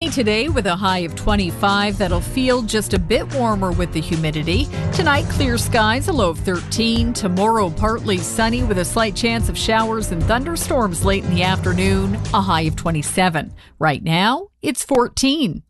Sunny today with a high of 25. That'll feel just a bit warmer with the humidity. Tonight, clear skies, a low of 13. Tomorrow, partly sunny with a slight chance of showers and thunderstorms late in the afternoon, a high of 27. Right now, it's 14.